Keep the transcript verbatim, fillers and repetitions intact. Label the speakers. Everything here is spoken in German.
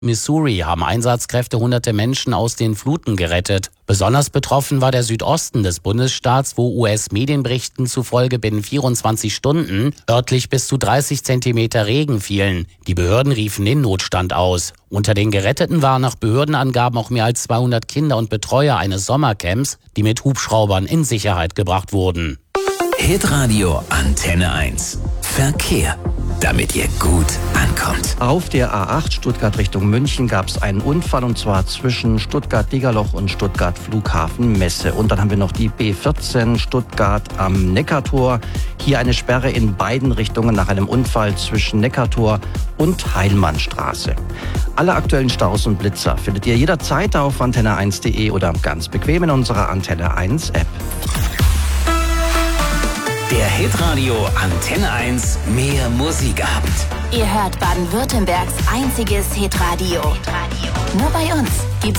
Speaker 1: Missouri haben Einsatzkräfte hunderte Menschen aus den Fluten gerettet. Besonders betroffen war der Südosten des Bundesstaats, wo U S-Medienberichten zufolge binnen vierundzwanzig Stunden örtlich bis zu dreißig Zentimeter Regen fielen. Die Behörden riefen den Notstand aus. Unter den Geretteten waren nach Behördenangaben auch mehr als zweihundert Kinder und Betreuer eines Sommercamps, die mit Hubschraubern in Sicherheit gebracht wurden.
Speaker 2: Hitradio Antenne eins. Verkehr, damit ihr gut ankommt.
Speaker 3: Auf der A acht Stuttgart Richtung München gab es einen Unfall, und zwar zwischen Stuttgart-Degerloch und Stuttgart-Flughafen-Messe. Und dann haben wir noch die B vierzehn Stuttgart am Neckartor. Hier eine Sperre in beiden Richtungen nach einem Unfall zwischen Neckartor und Heilmannstraße. Alle aktuellen Staus und Blitzer findet ihr jederzeit auf antenne eins punkt de oder ganz bequem in unserer Antenne eins App.
Speaker 2: Der Hitradio Antenne eins Mehr Musikabend.
Speaker 4: Ihr hört Baden-Württembergs einziges Hitradio. Hitradio. Nur bei uns gibt's